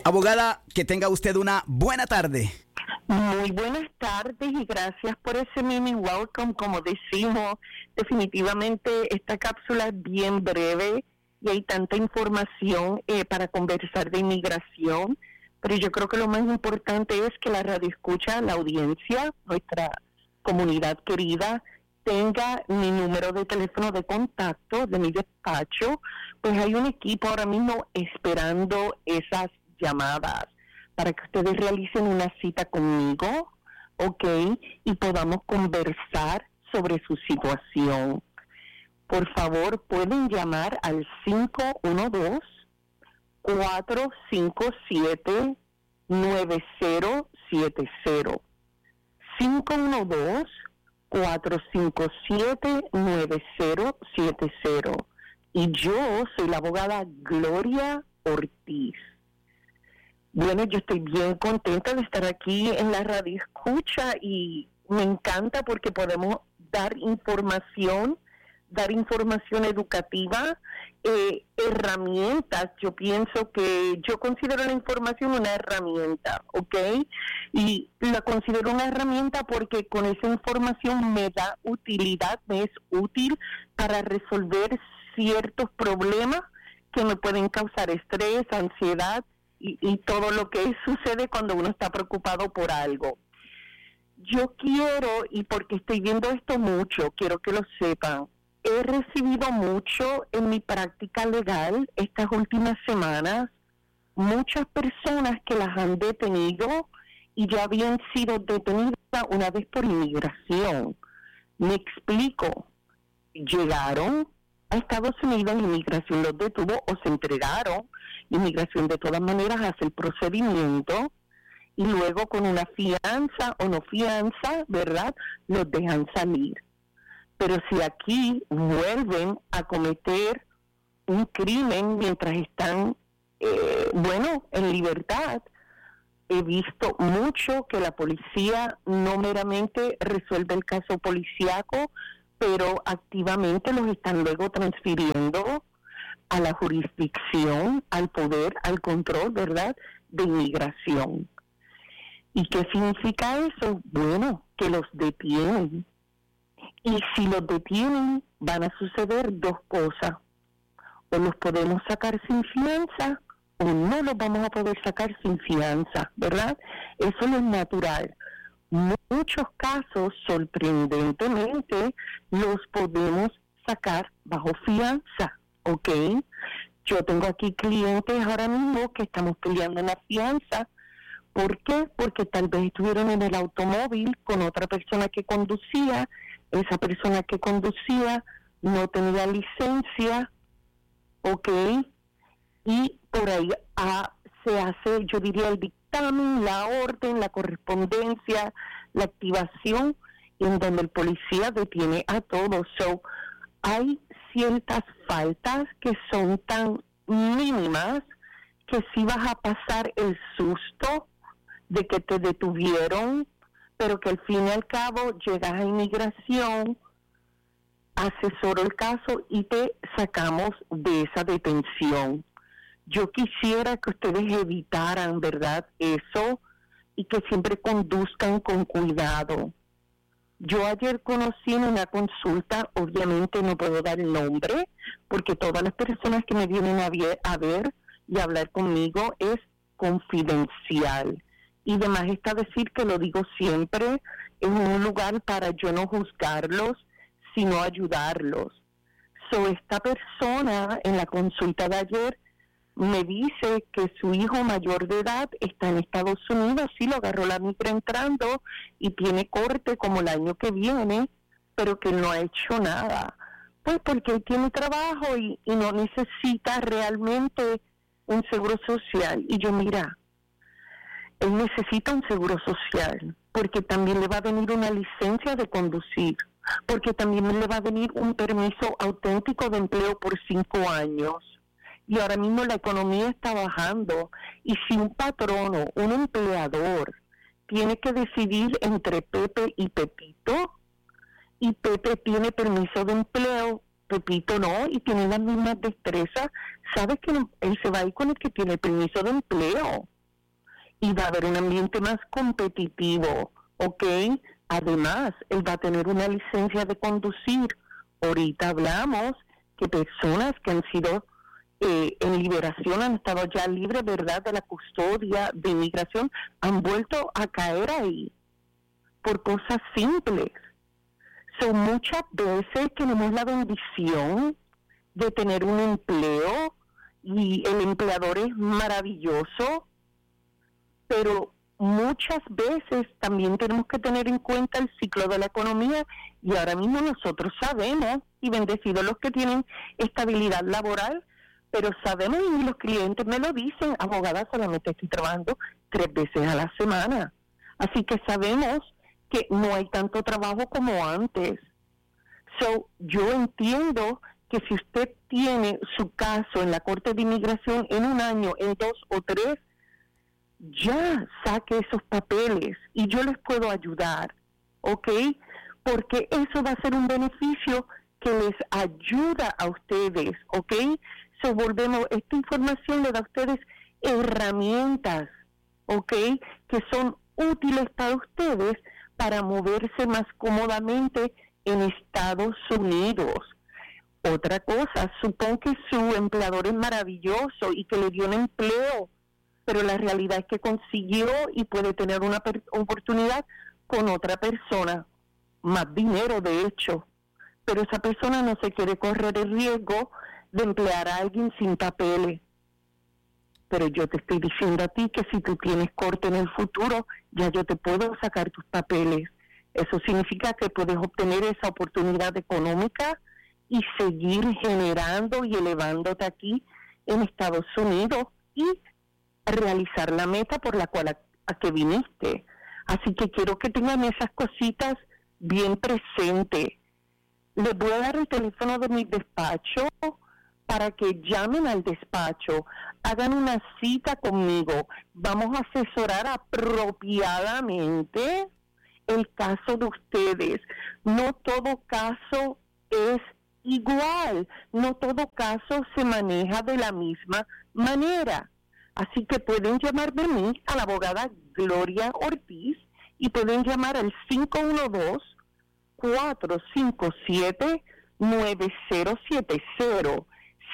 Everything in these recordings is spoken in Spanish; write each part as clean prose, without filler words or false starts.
Abogada, que tenga usted una buena tarde. Muy buenas tardes y gracias por ese mini welcome, como decimos. Definitivamente esta cápsula es bien breve y hay tanta información para conversar de inmigración, pero yo creo que lo más importante es que la radio escucha, la audiencia, nuestra comunidad querida, tenga mi número de teléfono de contacto de mi despacho. Pues hay un equipo ahora mismo esperando esas llamadas para que ustedes realicen una cita conmigo, ¿ok? Y podamos conversar sobre su situación. Por favor, pueden llamar al 512-457-9070. 512-457-9070. Y yo soy la abogada Gloria Ortiz. Bueno, yo estoy bien contenta de estar aquí en la radio escucha y me encanta porque podemos dar información educativa, herramientas. Yo pienso que yo considero la información una herramienta, ¿ok? Y la considero una herramienta porque con esa información me da utilidad, me es útil para resolver ciertos problemas que me pueden causar estrés, ansiedad, y todo lo que sucede cuando uno está preocupado por algo. Yo quiero, y porque estoy viendo esto mucho, quiero que lo sepan, he recibido mucho en mi práctica legal estas últimas semanas, muchas personas que las han detenido y ya habían sido detenidas una vez por inmigración. Me explico, llegaron a Estados Unidos, inmigración los detuvo o se entregaron. Inmigración de todas maneras hace el procedimiento y luego con una fianza o no fianza, ¿verdad?, los dejan salir. Pero si aquí vuelven a cometer un crimen mientras están, en libertad, he visto mucho que la policía no meramente resuelve el caso policíaco, pero activamente los están luego transfiriendo a la jurisdicción, al poder, al control, ¿verdad?, de inmigración. ¿Y qué significa eso? Bueno, que los detienen. Y si los detienen, van a suceder dos cosas. O los podemos sacar sin fianza, o no los vamos a poder sacar sin fianza, ¿verdad? Eso no es natural. Muchos casos, sorprendentemente, los podemos sacar bajo fianza. ¿Ok? Yo tengo aquí clientes ahora mismo que estamos peleando una fianza. ¿Por qué? Porque tal vez estuvieron en el automóvil con otra persona que conducía. Esa persona que conducía no tenía licencia. ¿Ok? Y por ahí se hace, yo diría, el dictamen, la orden, la correspondencia, la activación, en donde el policía detiene a todos. So, hay ciertas faltas que son tan mínimas que si vas a pasar el susto de que te detuvieron, pero que al fin y al cabo llegas a inmigración, asesoro el caso y te sacamos de esa detención. Yo quisiera que ustedes evitaran, ¿verdad?, eso y que siempre conduzcan con cuidado. Yo ayer conocí en una consulta, obviamente no puedo dar el nombre, porque todas las personas que me vienen a ver y a hablar conmigo es confidencial. Y además está decir que lo digo siempre, en un lugar para yo no juzgarlos, sino ayudarlos. Esta persona en la consulta de ayer me dice que su hijo mayor de edad está en Estados Unidos, sí lo agarró la migra entrando y tiene corte como el año que viene, pero que no ha hecho nada. Pues porque él tiene trabajo y no necesita realmente un seguro social. Y yo, mira, él necesita un seguro social porque también le va a venir una licencia de conducir, porque también le va a venir un permiso auténtico de empleo por 5 años. Y ahora mismo la economía está bajando. Y si un patrono, un empleador, tiene que decidir entre Pepe y Pepito, y Pepe tiene permiso de empleo, Pepito no, y tiene las mismas destrezas, sabes que él se va a ir con el que tiene el permiso de empleo. y va a haber un ambiente más competitivo, ¿ok? Además, él va a tener una licencia de conducir. Ahorita hablamos que personas que han sido en liberación, han estado ya libres, ¿verdad?, de la custodia de inmigración, han vuelto a caer ahí por cosas simples. Son muchas veces tenemos la bendición de tener un empleo y el empleador es maravilloso, pero muchas veces también tenemos que tener en cuenta el ciclo de la economía, y ahora mismo nosotros sabemos, y bendecidos los que tienen estabilidad laboral, pero sabemos, y los clientes me lo dicen, abogada, solamente estoy trabajando 3 veces a la semana, así que sabemos que no hay tanto trabajo como antes. Yo entiendo que si usted tiene su caso en la Corte de Inmigración en 1 año, en 2 o 3, ya saque esos papeles y yo les puedo ayudar, ¿ok? Porque eso va a ser un beneficio que les ayuda a ustedes, ¿ok? Volvemos, esta información le da a ustedes herramientas, ¿ok? Que son útiles para ustedes para moverse más cómodamente en Estados Unidos. Otra cosa, supongo que su empleador es maravilloso y que le dio un empleo, pero la realidad es que consiguió y puede tener una oportunidad con otra persona, más dinero de hecho, pero esa persona no se quiere correr el riesgo de emplear a alguien sin papeles. Pero yo te estoy diciendo a ti que si tú tienes corte en el futuro, ya yo te puedo sacar tus papeles. Eso significa que puedes obtener esa oportunidad económica y seguir generando y elevándote aquí en Estados Unidos y realizar la meta por la cual a que viniste. Así que quiero que tengan esas cositas bien presentes. Les voy a dar el teléfono de mi despacho para que llamen al despacho, hagan una cita conmigo. Vamos a asesorar apropiadamente el caso de ustedes. No todo caso es igual, no todo caso se maneja de la misma manera. Así que pueden llamar de mí a la abogada Gloria Ortiz y pueden llamar al 512-457-9070.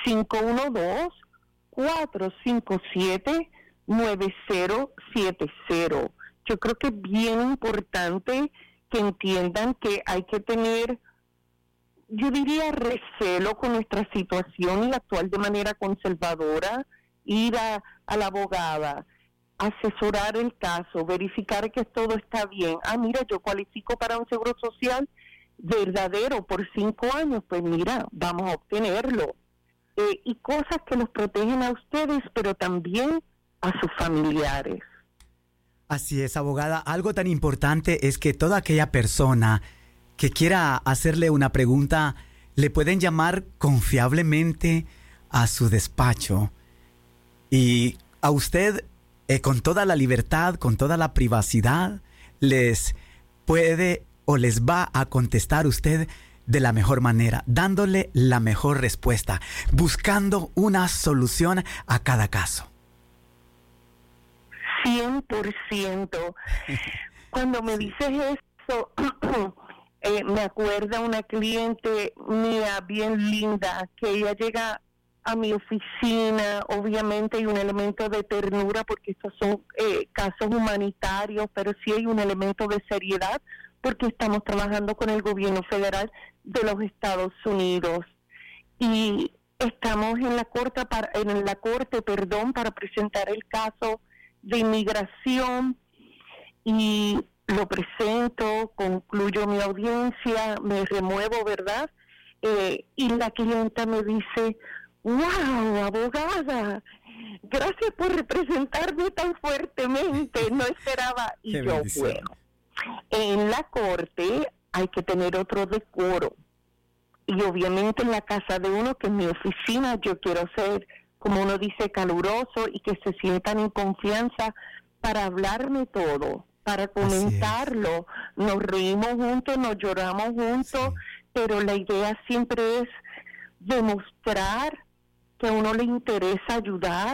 512-457-9070. Yo creo que es bien importante que entiendan que hay que tener, yo diría, recelo con nuestra situación y actuar de manera conservadora, ir a la abogada, asesorar el caso, verificar que todo está bien. Mira, yo cualifico para un seguro social verdadero por 5 años, pues mira, vamos a obtenerlo. Y cosas que los protegen a ustedes, pero también a sus familiares. Así es, abogada. Algo tan importante es que toda aquella persona que quiera hacerle una pregunta, le pueden llamar confiablemente a su despacho. Y a usted, con toda la libertad, con toda la privacidad, les puede o les va a contestar usted de la mejor manera, dándole la mejor respuesta, buscando una solución a cada caso. 100%. Cuando me dices eso, me acuerda una cliente mía bien linda, que ella llega a mi oficina. Obviamente hay un elemento de ternura porque estos son casos humanitarios, pero sí hay un elemento de seriedad porque estamos trabajando con el gobierno federal de los Estados Unidos y estamos en la corte para presentar el caso de inmigración, y lo presento, concluyo mi audiencia, me remuevo, ¿verdad? Y la clienta me dice: ¡wow, abogada! Gracias por representarme tan fuertemente, no esperaba. Y yo, bueno, en la corte hay que tener otro decoro. Y obviamente en la casa de uno, que es mi oficina, yo quiero ser, como uno dice, caluroso y que se sientan en confianza para hablarme todo, para comentarlo. Nos reímos juntos, nos lloramos juntos, pero la idea siempre es demostrar que a uno le interesa ayudar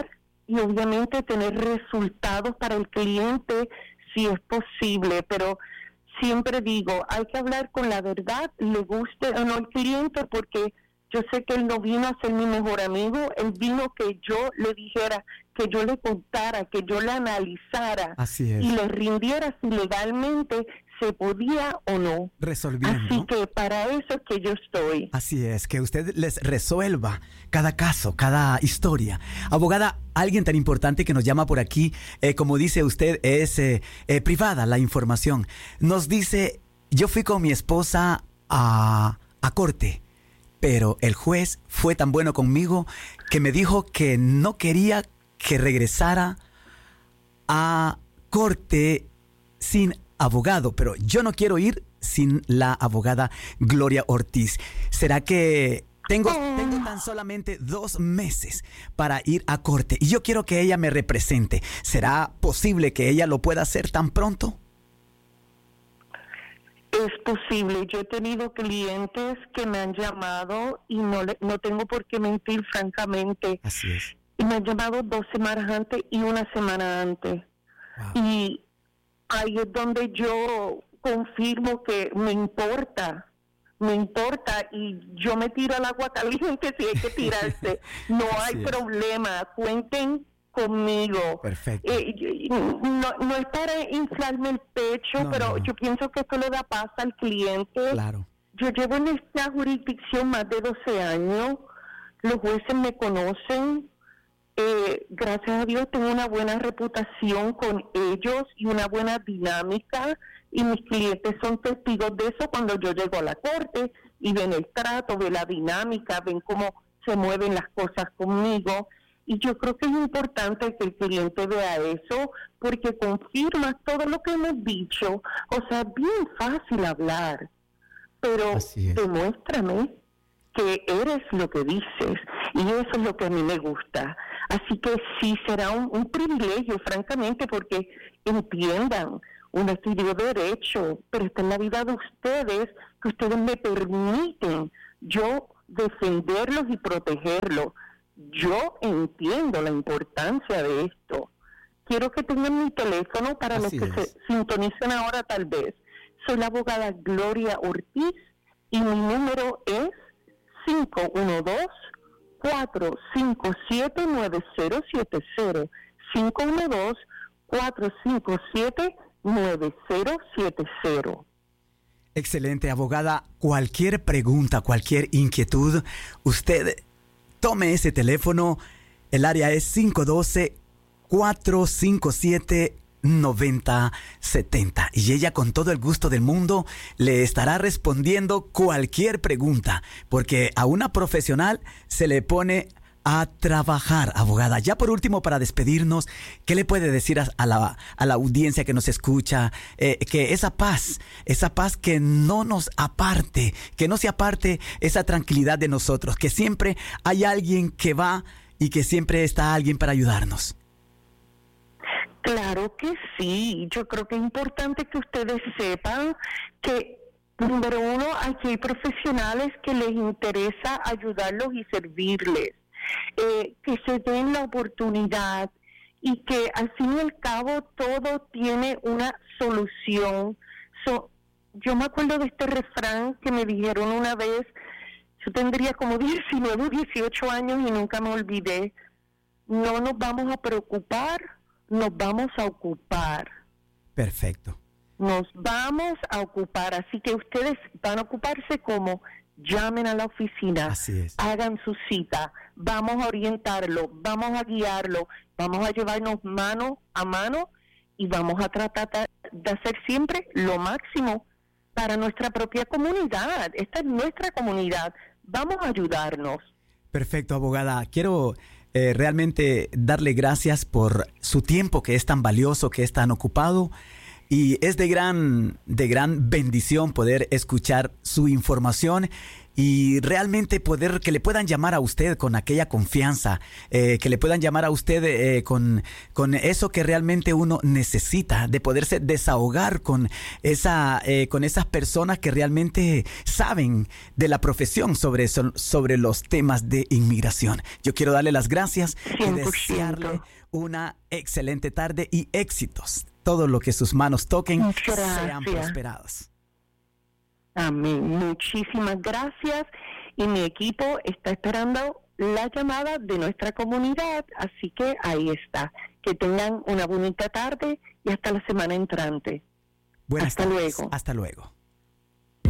y obviamente tener resultados para el cliente si es posible, pero siempre digo, hay que hablar con la verdad, le guste o no al cliente, porque yo sé que él no vino a ser mi mejor amigo, él vino que yo le dijera, que yo le contara, que yo le analizara. Así es. Y le rindiera si legalmente se podía o no. Resolviendo. Así que para eso es que yo estoy. Así es, que usted les resuelva cada caso, cada historia. Abogada, alguien tan importante que nos llama por aquí, como dice usted, es privada la información. Nos dice, yo fui con mi esposa a corte, pero el juez fue tan bueno conmigo que me dijo que no quería que regresara a corte sin abogado, pero yo no quiero ir sin la abogada Gloria Ortiz. ¿Será que tengo tan solamente 2 meses para ir a corte y yo quiero que ella me represente? ¿Será posible que ella lo pueda hacer tan pronto? Es posible. Yo he tenido clientes que me han llamado y no tengo por qué mentir, francamente. Así es. Y me han llamado 2 semanas antes y 1 semana antes. Wow. Y ahí es donde yo confirmo que me importa y yo me tiro al agua caliente si hay que tirarse. No hay problema, cuenten conmigo. Perfecto. No es para inflarme el pecho, pero yo pienso que esto le da paz al cliente. Claro. Yo llevo en esta jurisdicción más de 12 años, los jueces me conocen. Gracias a Dios tengo una buena reputación con ellos y una buena dinámica, y mis clientes son testigos de eso cuando yo llego a la corte y ven el trato, ven la dinámica, ven cómo se mueven las cosas conmigo, y yo creo que es importante que el cliente vea eso porque confirma todo lo que hemos dicho. O sea, es bien fácil hablar, pero demuéstrame que eres lo que dices, y eso es lo que a mí me gusta. Así que sí, será un privilegio, francamente, porque entiendan, uno estudió Derecho, pero está en la vida de ustedes, que ustedes me permiten yo defenderlos y protegerlos. Yo entiendo la importancia de esto. Quiero que tengan mi teléfono para los que se sintonicen ahora tal vez. Soy la abogada Gloria Ortiz y mi número es 512-457-9070. 512-457-9070. Excelente, abogada. Cualquier pregunta, cualquier inquietud, usted tome ese teléfono. El área es 512-457-9070. Y ella, con todo el gusto del mundo, le estará respondiendo cualquier pregunta, porque a una profesional se le pone a trabajar, abogada. Ya por último, para despedirnos, ¿qué le puede decir a la audiencia que nos escucha? Que esa paz que no nos aparte, que no se aparte esa tranquilidad de nosotros, que siempre hay alguien que va y que siempre está alguien para ayudarnos. Claro que sí. Yo creo que es importante que ustedes sepan que, número uno, aquí hay profesionales que les interesa ayudarlos y servirles. Que se den la oportunidad y que al fin y al cabo todo tiene una solución. Yo me acuerdo de este refrán que me dijeron una vez. Yo tendría como 19 o 18 años y nunca me olvidé. No nos vamos a preocupar, nos vamos a ocupar. Perfecto. Nos vamos a ocupar, así que ustedes van a ocuparse como... Llamen a la oficina, así es, hagan su cita, vamos a orientarlo, vamos a guiarlo, vamos a llevarnos mano a mano y vamos a tratar de hacer siempre lo máximo para nuestra propia comunidad. Esta es nuestra comunidad, vamos a ayudarnos. Perfecto, abogada. Quiero realmente darle gracias por su tiempo, que es tan valioso, que es tan ocupado. Y es de gran bendición poder escuchar su información y realmente que le puedan llamar a usted con aquella confianza, que le puedan llamar a usted con eso que realmente uno necesita, de poderse desahogar con esas personas que realmente saben de la profesión sobre los temas de inmigración. Yo quiero darle las gracias 100%. y desearle una excelente tarde y éxitos. Todo lo que sus manos toquen sean prosperados. Amén. Muchísimas gracias. Y mi equipo está esperando la llamada de nuestra comunidad. Así que ahí está. Que tengan una bonita tarde y hasta la semana entrante. Buenas tardes. Luego. Hasta luego.